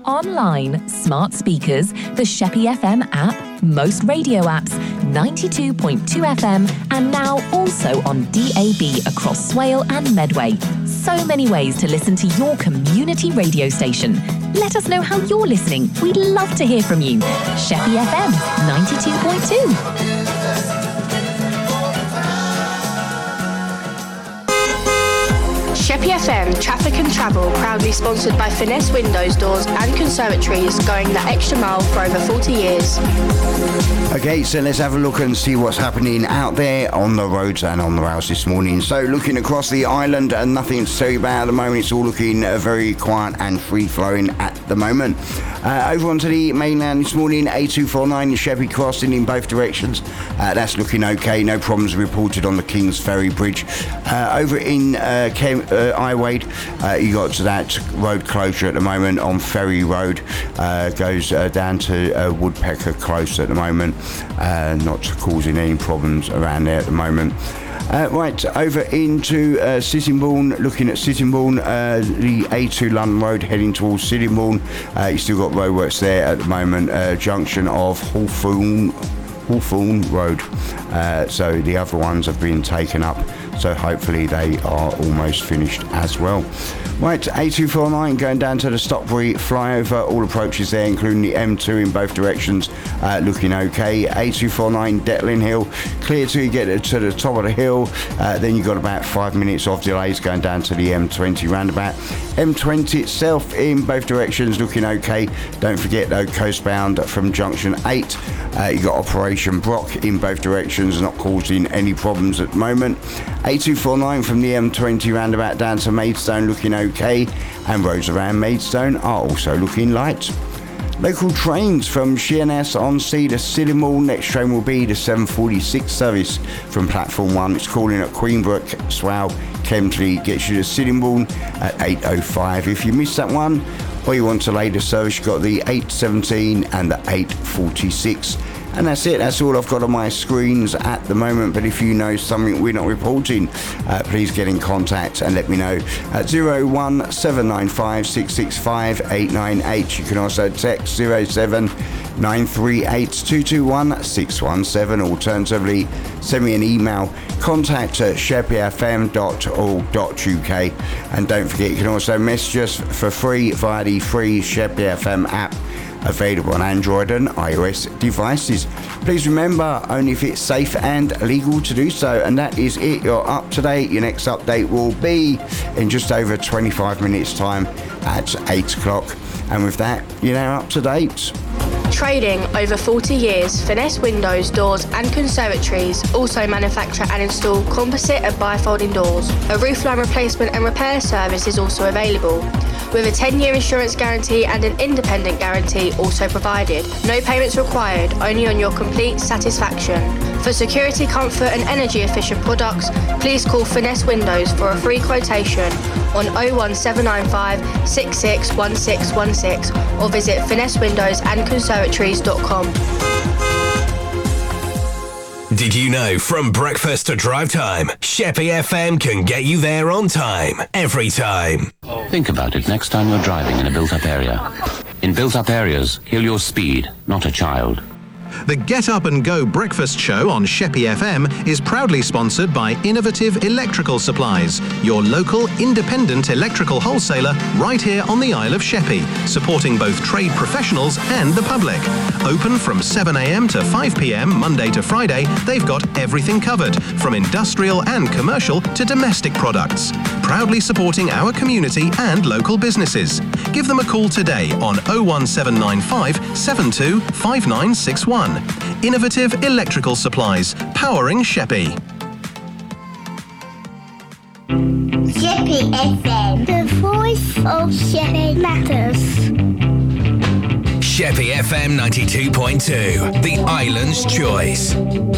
Online, smart speakers, the Sheppey FM app, most radio apps, 92.2 FM, and now also on DAB across Swale and Medway. So many ways to listen to your community radio station. Let us know how you're listening. We'd love to hear from you. Sheppey FM 92.2. Sheppey FM Traffic and Travel, proudly sponsored by Finesse Windows, Doors and Conservatories, going the extra mile for over 40 years. Okay, so let's have a look and see what's happening out there on the roads and on the rails this morning. So looking across the island, nothing to tell you about at the moment. It's all looking very quiet and free-flowing at the moment. Over onto the mainland this morning, A249 the Sheppey crossing in both directions. That's looking okay. No problems reported on the Kings Ferry Bridge. Over in Iwade, you got to that road closure at the moment on Ferry Road. Goes down to Woodpecker Close at the moment. Not causing any problems around there at the moment. Right, over into Sittingbourne, looking at Sittingbourne, the A2 London Road heading towards Sittingbourne. You still got roadworks there at the moment, junction of Hawthorne Road. So the other ones have been taken up, so hopefully they are almost finished as well. Right, A249 going down to the Stockbury flyover, all approaches there, including the M2 in both directions, looking okay. A249 Detling Hill, clear till you get to the top of the hill, then you've got about 5 minutes of delays going down to the M20 roundabout. M20 itself in both directions looking okay. Don't forget though, coastbound from junction 8, you got Operation Brock in both directions, not causing any problems at the moment. A249 from the M20 roundabout down to Maidstone looking okay, and roads around Maidstone are also looking light. Local trains from Sheerness on Sea to Sittingbourne. Next train will be the 7:46 service from platform 1. It's calling at Queenbrook, Swale, Kemsley, gets you to Sittingbourne at 8:05. If you missed that one, or you want to later service, you've got the 8:17 and the 8:46. And that's it. That's all I've got on my screens at the moment. But if you know something we're not reporting, please get in contact and let me know at 01795 665 898. You can also text 07938 221 617. Alternatively, send me an email, contact at sheppeyfm.org.uk. And don't forget, you can also message us for free via the free Sheppey FM app, available on Android and iOS devices. Please remember, only if it's safe and legal to do so. And that is it. You're up to date. Your next update will be in just over 25 minutes time at 8 o'clock. And with that, you're now up to date. Trading over 40 years, Finesse Windows, Doors and Conservatories also manufacture and install composite and bifolding doors. A roofline replacement and repair service is also available, with a 10-year insurance guarantee and an independent guarantee also provided. No payments required, only on your complete satisfaction. For security, comfort and energy efficient products, please call Finesse Windows for a free quotation on 01795 661616 or visit finessewindowsandconservatories.com. Did you know from breakfast to drive time, Sheppey FM can get you there on time, every time? Think about it next time you're driving in a built-up area. In built-up areas, kill your speed, not a child. The Get Up and Go breakfast show on Sheppey FM is proudly sponsored by Innovative Electrical Supplies, your local independent electrical wholesaler right here on the Isle of Sheppey, supporting both trade professionals and the public. Open from 7 a.m. to 5 p.m. Monday to Friday, they've got everything covered, from industrial and commercial to domestic products. Proudly supporting our community and local businesses. Give them a call today on 01795 725961. Innovative Electrical Supplies, powering Sheppey. Sheppey FM, the voice of Sheppey matters. Sheppey FM 92.2, the island's choice.